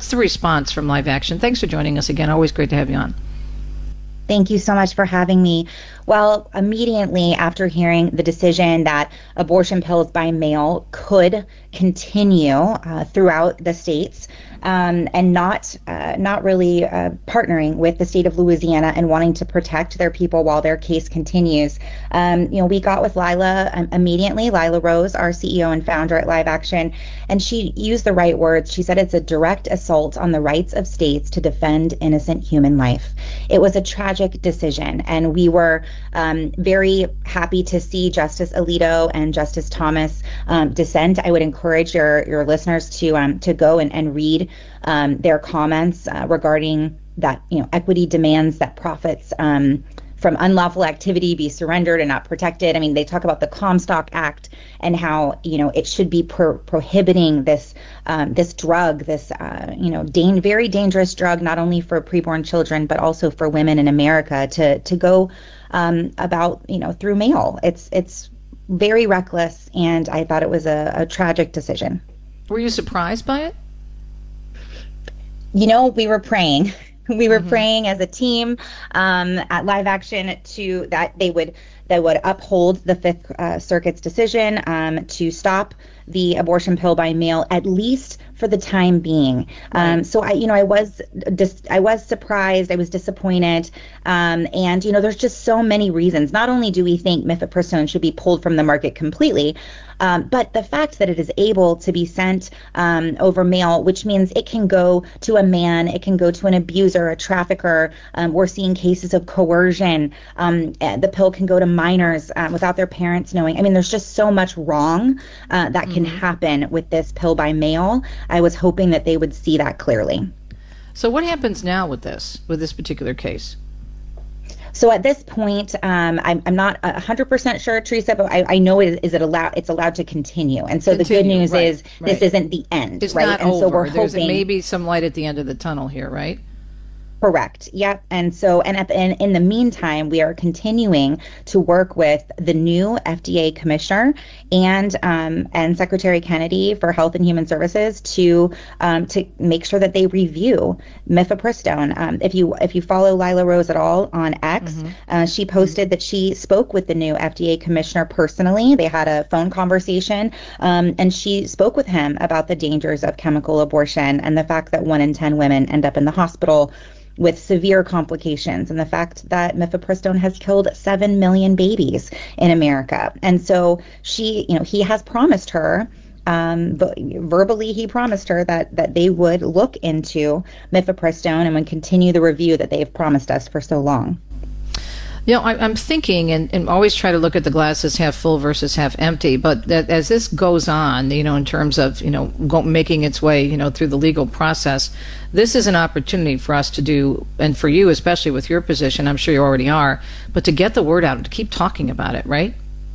What's the response from Live Action? Thanks for joining us again. Always great to have you on. Thank you so much for having me. Well, immediately after hearing the decision that abortion pills by mail could continue throughout the states, and not really partnering with the state of Louisiana and wanting to protect their people while their case continues, we got with Lila immediately. Lila Rose, our CEO and founder at Live Action, and she used the right words. She said it's a direct assault on the rights of states to defend innocent human life. It was a tragic decision, and we were very happy to see Justice Alito and Justice Thomas dissent. I would encourage your listeners to go and read their comments regarding that. Equity demands that profits from unlawful activity be surrendered and not protected. I mean, they talk about the Comstock Act and how it should be prohibiting this drug, this very dangerous drug, not only for preborn children but also for women in America to go about through mail. It's very reckless, and I thought it was a tragic decision. Were you surprised by it? We were praying. We were praying as a team at Live Action that they would uphold the Fifth Circuit's decision to stop the abortion pill by mail, at least for the time being. Right. So I was surprised, I was disappointed, and there's just so many reasons. Not only do we think mifepristone should be pulled from the market completely, but the fact that it is able to be sent over mail, which means it can go to a man, it can go to an abuser, a trafficker. We're seeing cases of coercion. The pill can go to minors without their parents knowing. I mean, there's just so much wrong that can happen with this pill by mail. I was hoping that they would see that clearly. So what happens now with this particular case? So at this point, I'm not 100% sure, Teresa, but I know it's allowed to continue. And so the good news is this isn't the end. It's right? not and over. So we're There's hoping maybe some light at the end of the tunnel here, right? Correct. Yep. And so, in the meantime, we are continuing to work with the new FDA commissioner and Secretary Kennedy for Health and Human Services to make sure that they review mifepristone. If you follow Lila Rose at all on X, she posted that she spoke with the new FDA commissioner personally. They had a phone conversation, and she spoke with him about the dangers of chemical abortion and the fact that 1 in 10 women end up in the hospital with severe complications, and the fact that mifepristone has killed 7 million babies in America. And so he has promised her, verbally he promised her that they would look into mifepristone and would continue the review that they've promised us for so long. I'm thinking, and always try to look at the glasses half full versus half empty, but that as this goes on, in terms of, making its way, through the legal process, this is an opportunity for us to do, and for you, especially with your position, I'm sure you already are, but to get the word out and to keep talking about it, right?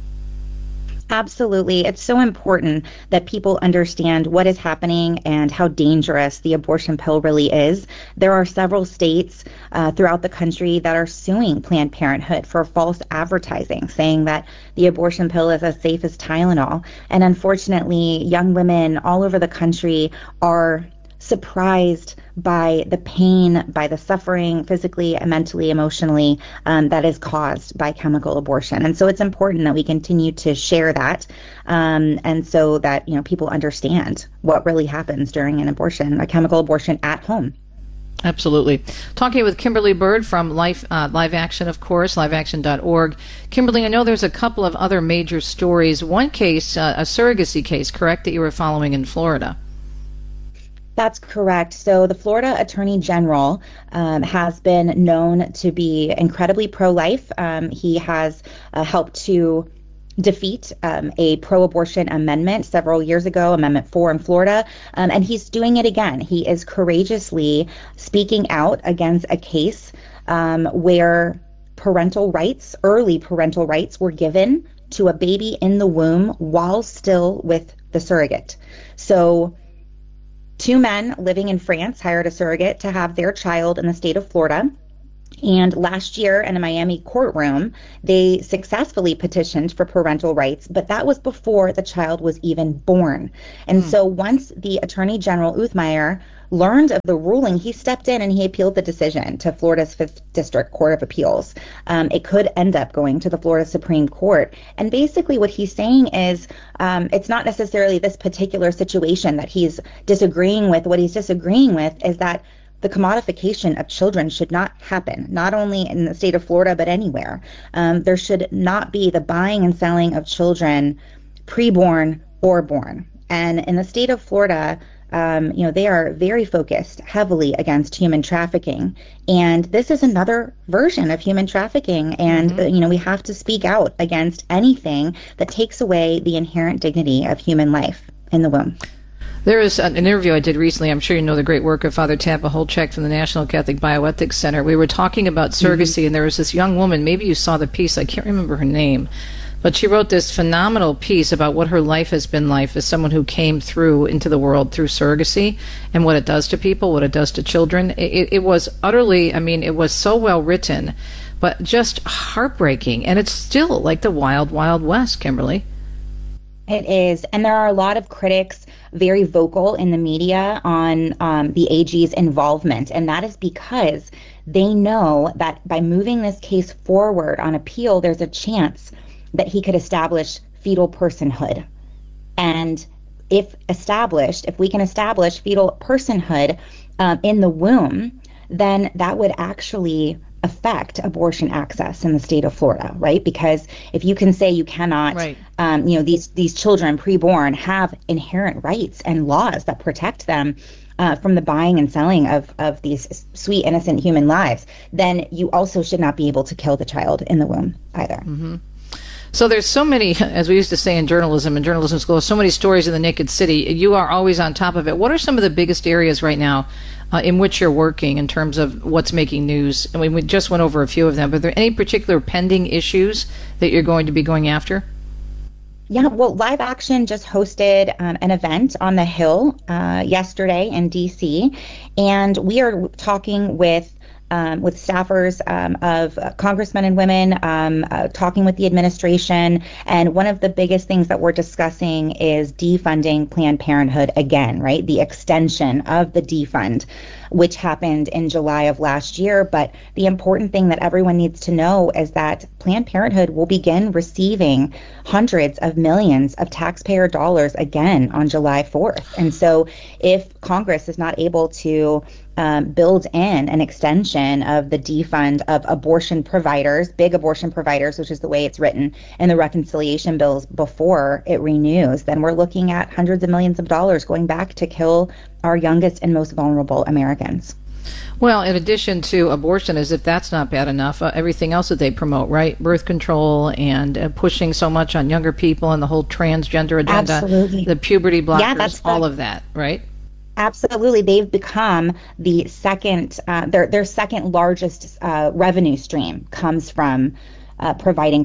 Absolutely. It's so important that people understand what is happening and how dangerous the abortion pill really is. There are several states throughout the country that are suing Planned Parenthood for false advertising, saying that the abortion pill is as safe as Tylenol. And unfortunately, young women all over the country are surprised by the pain, by the suffering, physically, mentally, emotionally, that is caused by chemical abortion. And so it's important that we continue to share that, and so that people understand what really happens during an abortion, a chemical abortion at home. Absolutely. Talking with Kimberly Bird from Live Action, of course, liveaction.org. Kimberly, I know there's a couple of other major stories. One case, a surrogacy case, correct, that you were following in Florida? That's correct. So the Florida Attorney General has been known to be incredibly pro-life. He has helped to defeat a pro-abortion amendment several years ago, Amendment 4 in Florida, and he's doing it again. He is courageously speaking out against a case where early parental rights were given to a baby in the womb while still with the surrogate. So 2 men living in France hired a surrogate to have their child in the state of Florida. And last year in a Miami courtroom, they successfully petitioned for parental rights, but that was before the child was even born. And so once the Attorney General Uthmeier learned of the ruling, he stepped in and he appealed the decision to Florida's 5th District Court of Appeals. It could end up going to the Florida Supreme Court. And basically what he's saying is it's not necessarily this particular situation that he's disagreeing with. What he's disagreeing with is that the commodification of children should not happen, not only in the state of Florida, but anywhere. There should not be the buying and selling of children preborn or born. And in the state of Florida, they are very focused heavily against human trafficking. And this is another version of human trafficking. And, we have to speak out against anything that takes away the inherent dignity of human life in the womb. There is an interview I did recently. I'm sure you know the great work of Father Tampa Holchek from the National Catholic Bioethics Center. We were talking about surrogacy, and there was this young woman, maybe you saw the piece, I can't remember her name, but she wrote this phenomenal piece about what her life has been like as someone who came through into the world through surrogacy and what it does to people, what it does to children. It was utterly, it was so well written, but just heartbreaking. And it's still like the wild, wild west, Kimberly. It is. And there are a lot of critics very vocal in the media on the AG's involvement. And that is because they know that by moving this case forward on appeal, there's a chance that he could establish fetal personhood. And if we can establish fetal personhood in the womb, then that would actually affect abortion access in the state of Florida, right? Because if you can say you cannot, right. These children preborn have inherent rights and laws that protect them from the buying and selling of these sweet, innocent human lives, then you also should not be able to kill the child in the womb either. Mm-hmm. So there's so many, as we used to say in journalism school, so many stories in the Naked City. You are always on top of it. What are some of the biggest areas right now in which you're working in terms of what's making news? I mean, we just went over a few of them, but are there any particular pending issues that you're going to be going after? Yeah, well, Live Action just hosted an event on the Hill yesterday in D.C., and we are talking with staffers of congressmen and women, talking with the administration. And one of the biggest things that we're discussing is defunding Planned Parenthood again, right? The extension of the defund, which happened in July of last year. But the important thing that everyone needs to know is that Planned Parenthood will begin receiving hundreds of millions of taxpayer dollars again on July 4th. And so if Congress is not able to build in an extension of the defund of abortion providers, big abortion providers, which is the way it's written in the reconciliation bills before it renews, then we're looking at hundreds of millions of dollars going back to kill our youngest and most vulnerable Americans. Well, in addition to abortion, as if that's not bad enough, everything else that they promote, right? Birth control and pushing so much on younger people and the whole transgender agenda, Absolutely. The puberty blockers, Yeah, that's all of that, right? Absolutely. They've become the second, their second largest revenue stream comes from providing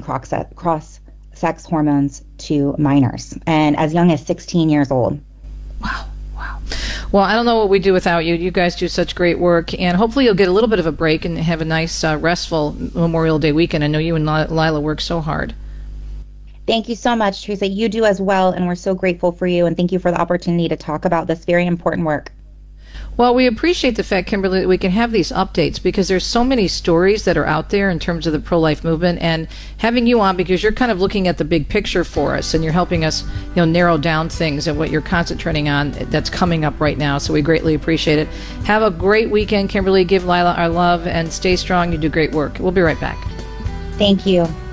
cross-sex hormones to minors, and as young as 16 years old. Wow. Well, I don't know what we'd do without you. You guys do such great work, and hopefully you'll get a little bit of a break and have a nice, restful Memorial Day weekend. I know you and Lila work so hard. Thank you so much, Teresa. You do as well, and we're so grateful for you, and thank you for the opportunity to talk about this very important work. Well, we appreciate the fact, Kimberly, that we can have these updates because there's so many stories that are out there in terms of the pro-life movement, and having you on because you're kind of looking at the big picture for us and you're helping us, narrow down things and what you're concentrating on that's coming up right now. So we greatly appreciate it. Have a great weekend, Kimberly. Give Lila our love and stay strong. You do great work. We'll be right back. Thank you.